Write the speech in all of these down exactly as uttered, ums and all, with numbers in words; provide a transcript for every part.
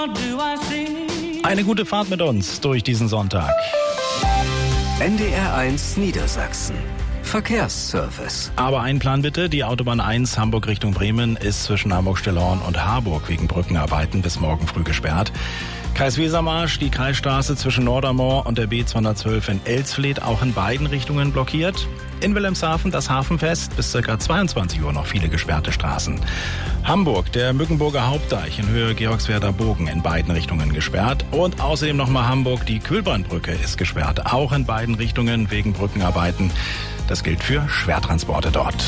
Eine gute Fahrt mit uns durch diesen Sonntag. N D R eins Niedersachsen. Verkehrsservice. Aber ein Plan bitte, die Autobahn eins Hamburg Richtung Bremen ist zwischen Hamburg-Stillhorn und Harburg wegen Brückenarbeiten bis morgen früh gesperrt. Kreis Wesermarsch, die Kreisstraße zwischen Nordermoor und der B zweihundertzwölf in Elsfleth auch in beiden Richtungen blockiert. In Wilhelmshaven das Hafenfest, bis ca. zweiundzwanzig Uhr noch viele gesperrte Straßen. Hamburg, der Mückenburger Hauptdeich in Höhe Georgswerder Bogen in beiden Richtungen gesperrt. Und außerdem nochmal Hamburg, die Kühlbahnbrücke ist gesperrt, auch in beiden Richtungen wegen Brückenarbeiten. Das gilt für Schwertransporte dort.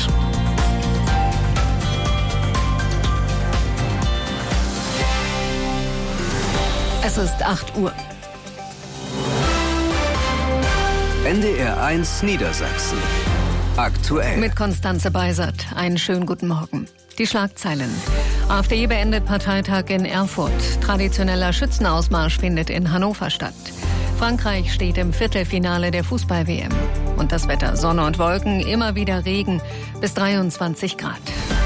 Es ist acht Uhr. N D R eins Niedersachsen. Aktuell. Mit Konstanze Beisert. Einen schönen guten Morgen. Die Schlagzeilen. AfD beendet Parteitag in Erfurt. Traditioneller Schützenausmarsch findet in Hannover statt. Frankreich steht im Viertelfinale der Fußball-W M. Und das Wetter: Sonne und Wolken, immer wieder Regen bis dreiundzwanzig Grad.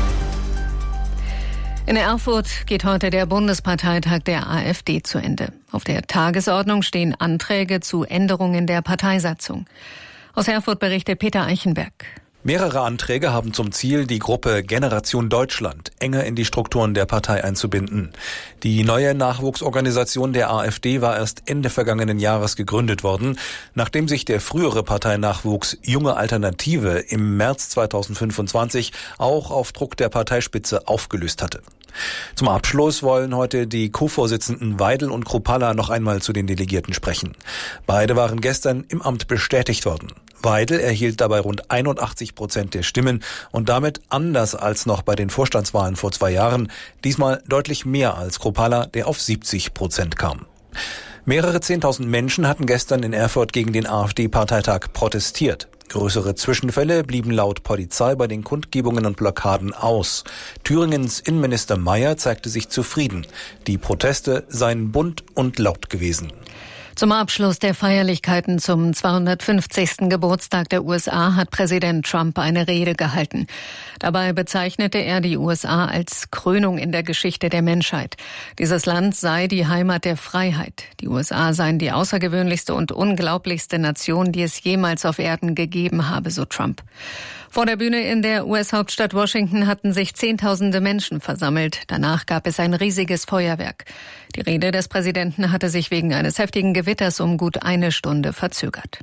In Erfurt geht heute der Bundesparteitag der AfD zu Ende. Auf der Tagesordnung stehen Anträge zu Änderungen der Parteisatzung. Aus Erfurt berichtet Peter Eichenberg. Mehrere Anträge haben zum Ziel, die Gruppe Generation Deutschland enger in die Strukturen der Partei einzubinden. Die neue Nachwuchsorganisation der AfD war erst Ende vergangenen Jahres gegründet worden, nachdem sich der frühere Parteinachwuchs Junge Alternative im März zweitausendfünfundzwanzig auch auf Druck der Parteispitze aufgelöst hatte. Zum Abschluss wollen heute die Co-Vorsitzenden Weidel und Kruppalla noch einmal zu den Delegierten sprechen. Beide waren gestern im Amt bestätigt worden. Weidel erhielt dabei rund einundachtzig Prozent der Stimmen und damit, anders als noch bei den Vorstandswahlen vor zwei Jahren, diesmal deutlich mehr als Kruppalla, der auf siebzig Prozent kam. Mehrere Zehntausend Menschen hatten gestern in Erfurt gegen den AfD-Parteitag protestiert. Größere Zwischenfälle blieben laut Polizei bei den Kundgebungen und Blockaden aus. Thüringens Innenminister Mayer zeigte sich zufrieden. Die Proteste seien bunt und laut gewesen. Zum Abschluss der Feierlichkeiten zum zweihundertfünfzigsten Geburtstag der U S A hat Präsident Trump eine Rede gehalten. Dabei bezeichnete er die U S A als Krönung in der Geschichte der Menschheit. Dieses Land sei die Heimat der Freiheit. Die U S A seien die außergewöhnlichste und unglaublichste Nation, die es jemals auf Erden gegeben habe, so Trump. Vor der Bühne in der U S-Hauptstadt Washington hatten sich Zehntausende Menschen versammelt. Danach gab es ein riesiges Feuerwerk. Die Rede des Präsidenten hatte sich wegen eines heftigen Gewitters um gut eine Stunde verzögert.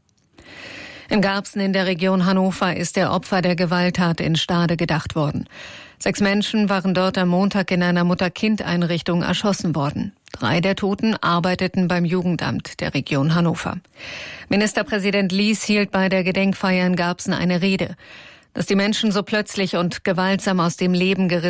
In Garbsen in der Region Hannover ist der Opfer der Gewalttat in Stade gedacht worden. Sechs Menschen waren dort am Montag in einer Mutter-Kind-Einrichtung erschossen worden. Drei der Toten arbeiteten beim Jugendamt der Region Hannover. Ministerpräsident Lies hielt bei der Gedenkfeier in Garbsen eine Rede. Dass die Menschen so plötzlich und gewaltsam aus dem Leben gerissen